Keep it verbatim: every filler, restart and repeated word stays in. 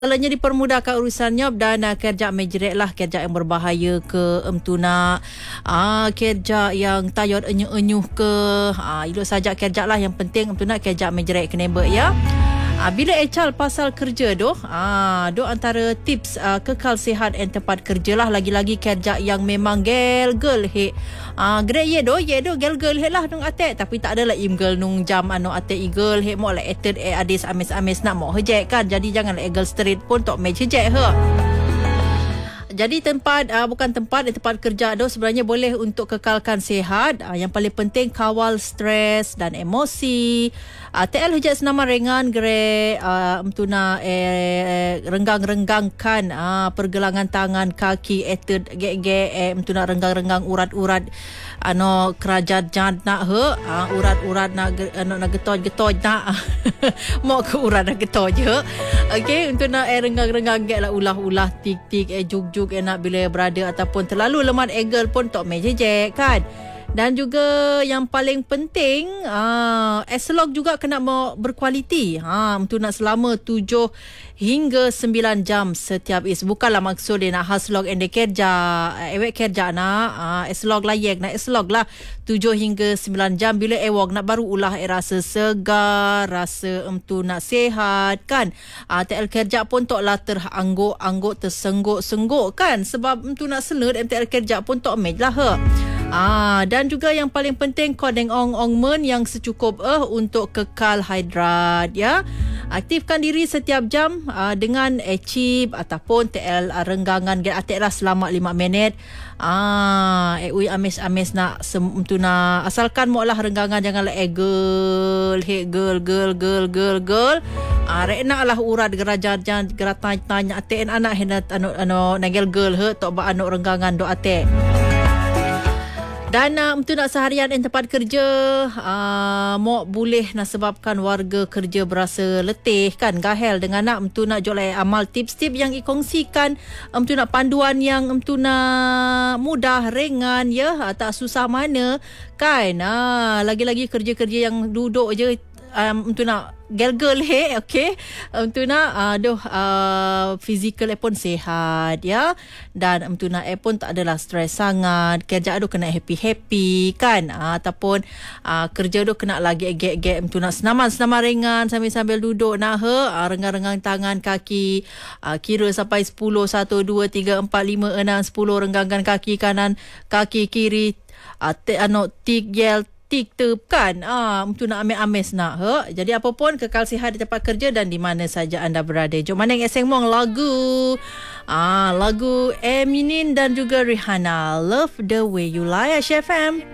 Kalanya dipermudahkan urusannya dan uh, kerja majeret lah, kerja yang berbahaya ke emtuna, uh, kerja yang tayar enyuh-enyuh ke, uh, elok saja kerja lah, yang penting emtuna kerja majeret kena ber ya. Uh, bila ecal pasal kerja doh, uh, doh antara tips uh, kekal sihat dan tempat kerja lah, lagi-lagi kerja yang memang gel-gel he. Uh, Gede ye doh, ye doh gel-gel he lah nung atek, tapi tak adalah imgel nung jam anu atek igel he, mau lah eted e adis amis-amis nak mau hejek kan, jadi janganlah egel straight pun tok mej hejek he. Jadi tempat uh, bukan tempat tempat kerja tu sebenarnya boleh untuk kekalkan sihat. Uh, yang paling penting kawal stres dan emosi. Uh, T L hejak senaman ringan gere uh, emtuna eh, renggang-renggangkan uh, pergelangan tangan kaki eted ge-ge eh, emtuna renggang-renggang urat-urat ano kerajaan jad nak he, uh, urat-urat nak ano nak getoj-getoj nak mau ke urat nak getoj he. Okey, untuk nak eh, renggang-renggang ge lah, ulah-ulah tik-tik eh juk-juk enak bila berada ataupun terlalu lemah egel pun tok mejejek kan. Dan juga yang paling penting uh, eslog juga kena mau berkualiti. Ha, untuk nak selama tujuh hingga sembilan jam setiap is. Bukanlah maksud dia nak haslog ende kerja, ewek kerja nak uh, eslog layak nak eslog lah tujuh hingga sembilan jam. Bila ewok nak baru ulah eh, rasa segar, rasa emtu nak sehat kan. Uh, T L kerja pun tok lah terangguk-angguk, tersengguk-sengguk kan. Sebab emtu nak selut M T L kerja pun tok mej lah he. Ah, dan juga yang paling penting kodeng ong-ong men yang secukup eh untuk kekal hidrat ya. Aktifkan diri setiap jam uh, dengan echip ataupun T L uh, renggangan get atek lah selama lima minit. Ah, eh ui amis-amis nak semtu nak asalkan mo lah renggangan, janganlah eh girl, hey girl girl girl girl girl. Ah, rek nak lah urat gerajan geratanya tanya atek anak hendak anu anu nagel girl he tok ba anu renggangan do atek. Dan uh, untuk nak seharian yang tempat kerja uh, mau boleh nak sebabkan warga kerja berasa letih kan, gahel dengan nak untuk nak jolai amal tips-tips yang ikongsikan, untuk nak panduan yang untuk nak mudah ringan ya, tak susah mana kan. Uh, lagi-lagi kerja-kerja yang duduk je um, untuk nak gel-gel he, okey, untuk nak uh, doh uh, fizikal pun sihat ya, dan untuk nak pun tak adalah stres sangat, kerja tu kena happy-happy kan, uh, ataupun uh, kerja tu kena lagi gek-gek untuk nak senaman-senaman ringan sambil-sambil duduk nak he, uh, renggang-renggang tangan kaki, uh, kira sampai sepuluh, satu, dua, tiga, empat, lima, enam, sepuluh, renggangkan kaki kanan, kaki kiri, uh, te, ano, tik, yel, TikTok kan, ah, untuk nak amis-amis nak he. Jadi apapun kekal sihat di tempat kerja dan di mana saja anda berada. Jom mana yang eseng mong lagu ah lagu Eminem dan juga Rihanna, Love the Way You Lie, H F M.